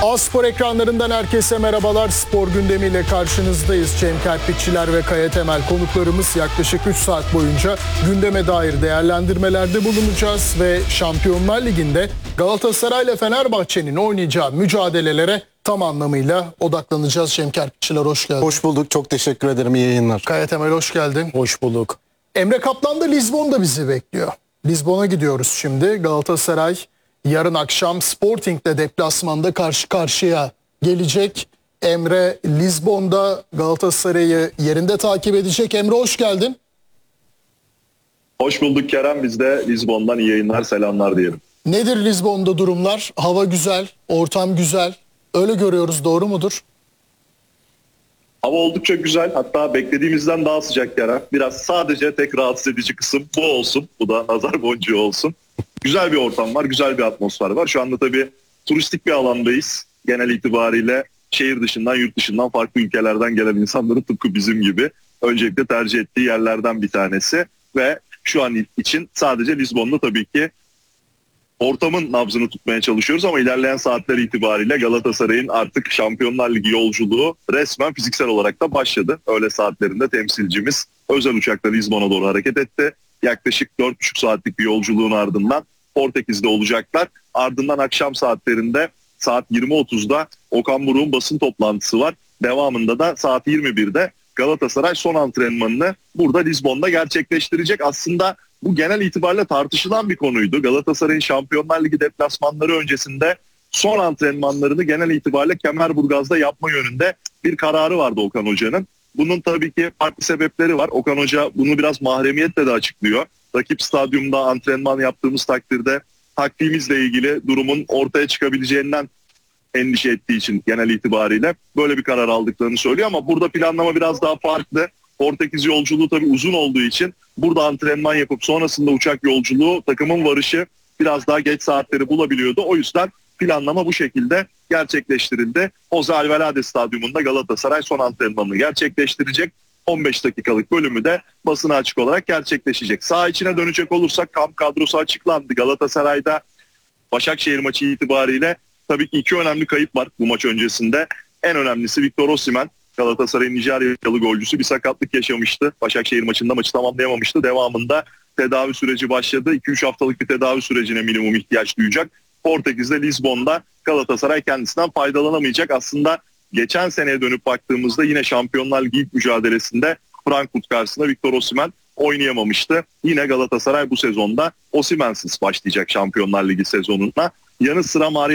A-Spor ekranlarından herkese merhabalar. Spor gündemiyle karşınızdayız. Cem Kerpiççiler ve Kaya Temel konuklarımız yaklaşık 3 saat boyunca gündeme dair değerlendirmelerde bulunacağız ve Şampiyonlar Ligi'nde Galatasaray ile Fenerbahçe'nin oynayacağı mücadelelere tam anlamıyla odaklanacağız. Cem Kerpiççiler hoş geldin. Hoş bulduk. Çok teşekkür ederim. İyi yayınlar. Kaya Temel hoş geldin. Hoş bulduk. Emre Kaplan da Lizbon'da bizi bekliyor. Lizbon'a gidiyoruz şimdi. Galatasaray yarın akşam Sporting'le deplasmanda karşı karşıya gelecek. Emre Lizbon'da Galatasaray'ı yerinde takip edecek. Emre hoş geldin. Hoş bulduk Kerem. Biz de Lizbon'dan iyi yayınlar, selamlar diyelim. Nedir Lizbon'da durumlar? Hava güzel, ortam güzel. Öyle görüyoruz, doğru mudur? Hava oldukça güzel. Hatta beklediğimizden daha sıcak Kerem. Biraz sadece tek rahatsız edici kısım bu olsun. Bu da nazar boncuğu olsun. Güzel bir ortam var, güzel bir atmosfer var. Şu anda tabii turistik bir alandayız. Genel itibariyle şehir dışından, yurt dışından, farklı ülkelerden gelen insanların tıpkı bizim gibi öncelikle tercih ettiği yerlerden bir tanesi. Ve şu an için sadece Lizbon'da tabii ki ortamın nabzını tutmaya çalışıyoruz ama ilerleyen saatler itibariyle Galatasaray'ın artık Şampiyonlar Ligi yolculuğu resmen fiziksel olarak da başladı. Öğle saatlerinde temsilcimiz özel uçakla Lizbon'a doğru hareket etti. Yaklaşık 4,5 saatlik bir yolculuğun ardından Portekiz'de olacaklar. Ardından akşam saatlerinde saat 20.30'da Okan Buruk'un basın toplantısı var. Devamında da saat 21'de Galatasaray son antrenmanını burada Lizbon'da gerçekleştirecek. Aslında bu genel itibariyle tartışılan bir konuydu. Galatasaray'ın Şampiyonlar Ligi deplasmanları öncesinde son antrenmanlarını genel itibariyle Kemerburgaz'da yapma yönünde bir kararı vardı Okan Hoca'nın. Bunun tabii ki farklı sebepleri var. Okan Hoca bunu biraz mahremiyetle de açıklıyor. Rakip stadyumda antrenman yaptığımız takdirde takvimimizle ilgili durumun ortaya çıkabileceğinden endişe ettiği için genel itibariyle böyle bir karar aldıklarını söylüyor. Ama burada planlama biraz daha farklı. Portekiz yolculuğu tabii uzun olduğu için burada antrenman yapıp sonrasında uçak yolculuğu, takımın varışı biraz daha geç saatleri bulabiliyordu. O yüzden planlama bu şekilde gerçekleştirildi. Jose Alvalade Stadyumunda Galatasaray son antrenmanını gerçekleştirecek. 15 dakikalık bölümü de basına açık olarak gerçekleşecek. Saha içine dönecek olursak kamp kadrosu açıklandı. Galatasaray'da Başakşehir maçı itibariyle tabii ki iki önemli kayıp var bu maç öncesinde. En önemlisi Victor Osimhen. Galatasaray'ın Nijeryalı golcüsü bir sakatlık yaşamıştı. Başakşehir maçında maçı tamamlayamamıştı. Devamında tedavi süreci başladı. 2-3 haftalık bir tedavi sürecine minimum ihtiyaç duyacak. Portekiz'de Lizbon'da Galatasaray kendisinden faydalanamayacak. Aslında geçen seneye dönüp baktığımızda yine Şampiyonlar Ligi ilk mücadelesinde Frankfurt karşısında Victor Osimhen oynayamamıştı. Yine Galatasaray bu sezonda Osimhen'siz başlayacak Şampiyonlar Ligi sezonuna. Yanı sıra